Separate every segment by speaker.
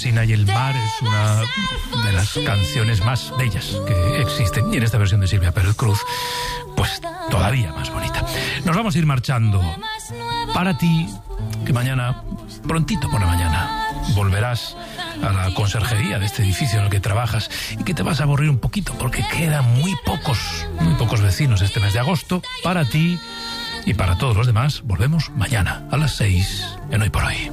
Speaker 1: Alsina y el mar es una de las canciones más bellas que existen. Y en esta versión de Silvia Pérez Cruz, pues todavía más bonita. Nos vamos a ir marchando. Para ti, que mañana, prontito por la mañana, volverás a la conserjería de este edificio en el que trabajas y que te vas a aburrir un poquito porque quedan muy pocos vecinos este mes de agosto. Para ti y para todos los demás, volvemos mañana a las 6 en Hoy por Hoy.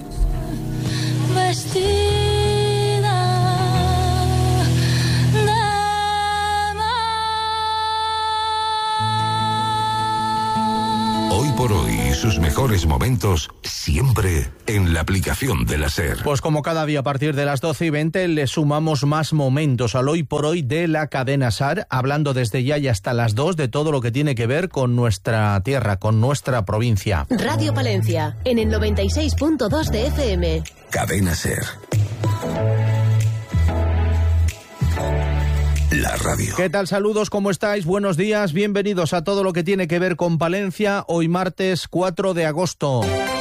Speaker 2: Hoy por Hoy y sus mejores momentos siempre en la aplicación de la SER.
Speaker 3: Pues como cada día a partir de las 12:20 le sumamos más momentos al Hoy por Hoy de la cadena SER, hablando desde ya y hasta las 2 de todo lo que tiene que ver con nuestra tierra, con nuestra provincia.
Speaker 4: Radio Palencia, en el 96.2 de FM.
Speaker 2: Cadena SER. La radio.
Speaker 3: ¿Qué tal? Saludos, ¿cómo estáis? Buenos días, bienvenidos a todo lo que tiene que ver con Palencia, hoy martes 4 de agosto.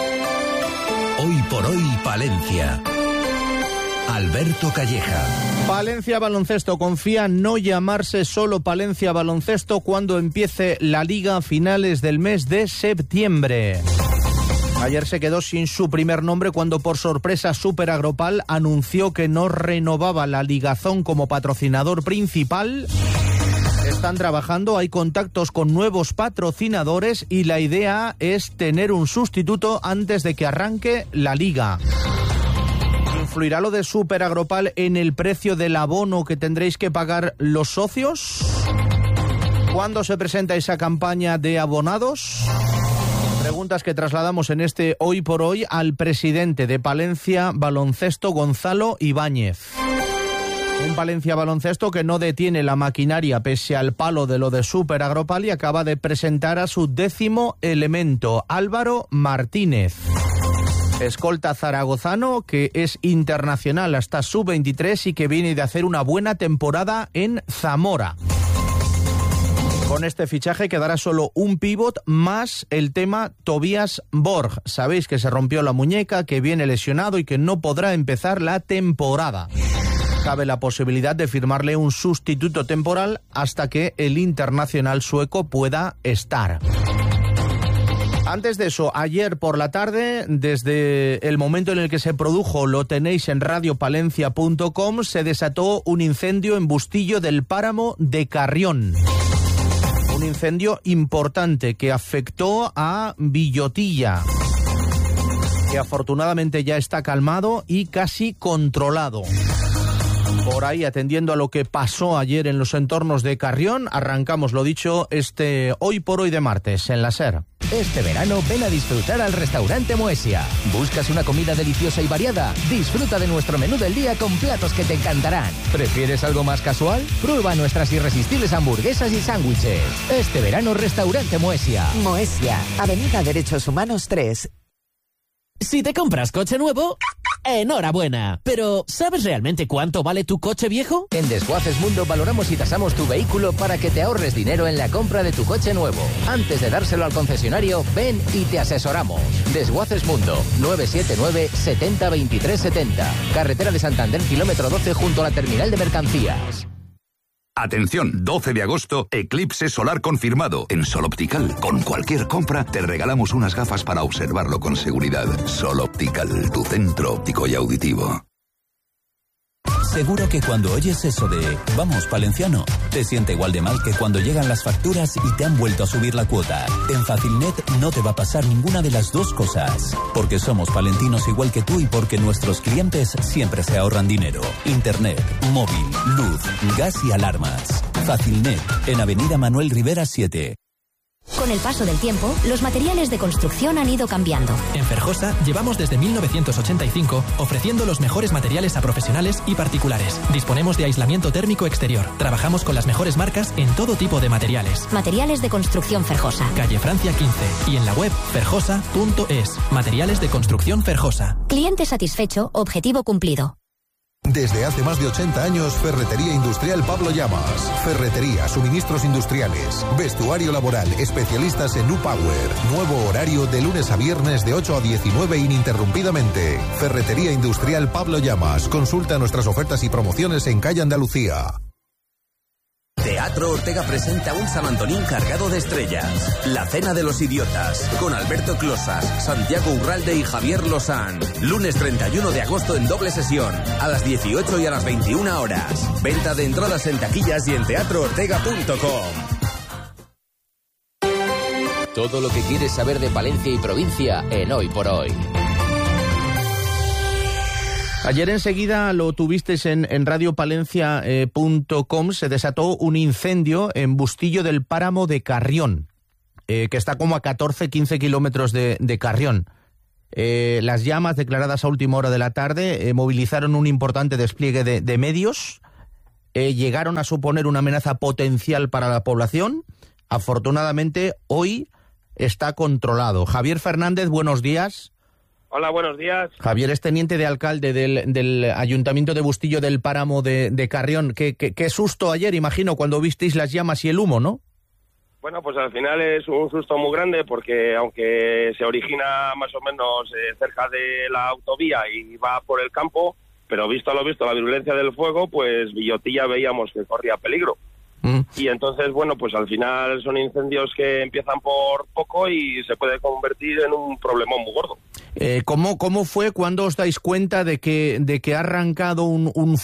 Speaker 2: Hoy por Hoy Palencia. Alberto Calleja.
Speaker 3: Palencia Baloncesto confía no llamarse solo Palencia Baloncesto cuando empiece la liga a finales del mes de septiembre. Ayer se quedó sin su primer nombre cuando por sorpresa Super Agropal anunció que no renovaba la Ligazón como patrocinador principal. Están trabajando, hay contactos con nuevos patrocinadores y la idea es tener un sustituto antes de que arranque la liga. ¿Influirá lo de Super Agropal en el precio del abono que tendréis que pagar los socios? ¿Cuándo se presenta esa campaña de abonados? Preguntas que trasladamos en este Hoy por Hoy al presidente de Palencia Baloncesto, Gonzalo Ibáñez. Un Palencia Baloncesto que no detiene la maquinaria pese al palo de lo de Super Agropal y acaba de presentar a su 10º elemento, Álvaro Martínez. Escolta zaragozano que es internacional hasta sub-23 y que viene de hacer una buena temporada en Zamora. Con este fichaje quedará solo un pívot más el tema Tobias Borg. Sabéis que se rompió la muñeca, que viene lesionado y que no podrá empezar la temporada. Cabe la posibilidad de firmarle un sustituto temporal hasta que el internacional sueco pueda estar. Antes de eso, ayer por la tarde, desde el momento en el que se produjo, lo tenéis en radiopalencia.com, se desató un incendio en Bustillo del Páramo de Carrión. Un incendio importante que afectó a Villotilla, que afortunadamente ya está calmado y casi controlado. Por ahí, atendiendo a lo que pasó ayer en los entornos de Carrión, arrancamos, lo dicho, este Hoy por Hoy de martes en la SER.
Speaker 5: Este verano ven a disfrutar al restaurante Moesia. ¿Buscas una comida deliciosa y variada? Disfruta de nuestro menú del día con platos que te encantarán. ¿Prefieres algo más casual? Prueba nuestras irresistibles hamburguesas y sándwiches. Este verano, restaurante Moesia.
Speaker 6: Moesia, Avenida Derechos Humanos 3.
Speaker 7: Si te compras coche nuevo, ¡enhorabuena! Pero, ¿sabes realmente cuánto vale tu coche viejo?
Speaker 5: En Desguaces Mundo valoramos y tasamos tu vehículo para que te ahorres dinero en la compra de tu coche nuevo. Antes de dárselo al concesionario, ven y te asesoramos. Desguaces Mundo, 979 70 23 70. Carretera de Santander, kilómetro 12 junto a la terminal de mercancías.
Speaker 2: Atención, 12 de agosto, eclipse solar confirmado. En Sol Optical, con cualquier compra, te regalamos unas gafas para observarlo con seguridad. Sol Optical, tu centro óptico y auditivo.
Speaker 8: Seguro que cuando oyes eso de «Vamos, Palenciano», te siente igual de mal que cuando llegan las facturas y te han vuelto a subir la cuota. En Facilnet no te va a pasar ninguna de las dos cosas. Porque somos palentinos igual que tú y porque nuestros clientes siempre se ahorran dinero. Internet, móvil, luz, gas y alarmas. Facilnet, en Avenida Manuel Rivera 7.
Speaker 4: Con el paso del tiempo, los materiales de construcción han ido cambiando.
Speaker 9: En Ferjosa llevamos desde 1985 ofreciendo los mejores materiales a profesionales y particulares. Disponemos de aislamiento térmico exterior. Trabajamos con las mejores marcas en todo tipo de materiales.
Speaker 4: Materiales de construcción Ferjosa.
Speaker 9: Calle Francia 15 y en la web ferjosa.es. Materiales de construcción Ferjosa.
Speaker 4: Cliente satisfecho, objetivo cumplido.
Speaker 10: Desde hace más de 80 años, Ferretería Industrial Pablo Llamas. Ferretería, suministros industriales, vestuario laboral, especialistas en U-Power. Nuevo horario de lunes a viernes de 8 a 19 ininterrumpidamente. Ferretería Industrial Pablo Llamas. Consulta nuestras ofertas y promociones en Calle Andalucía.
Speaker 11: Teatro Ortega presenta un San Antonín cargado de estrellas. La Cena de los Idiotas, con Alberto Closas, Santiago Urralde y Javier Lozán. Lunes 31 de agosto en doble sesión, a las 18 y a las 21 horas. Venta de entradas en taquillas y en teatroortega.com.
Speaker 5: Todo lo que quieres saber de Palencia y provincia en Hoy por Hoy.
Speaker 3: Ayer enseguida lo tuvisteis en radiopalencia.com, se desató un incendio en Bustillo del Páramo de Carrión, que está como a 14-15 kilómetros de Carrión. Las llamas, declaradas a última hora de la tarde, movilizaron un importante despliegue de medios, llegaron a suponer una amenaza potencial para la población. Afortunadamente, hoy está controlado. Javier Fernández, buenos días.
Speaker 12: Hola, buenos días.
Speaker 3: Javier es teniente de alcalde del Ayuntamiento de Bustillo del Páramo de Carrión. Qué susto ayer, imagino, cuando visteis las llamas y el humo, ¿no?
Speaker 12: Bueno, pues al final es un susto muy grande porque aunque se origina más o menos cerca de la autovía y va por el campo, pero visto lo visto, la virulencia del fuego, pues Villotilla veíamos que corría peligro. Y entonces, bueno, pues al final son incendios que empiezan por poco y se puede convertir en un problemón muy gordo.
Speaker 3: ¿Cómo fue cuando os dais cuenta de que ha arrancado un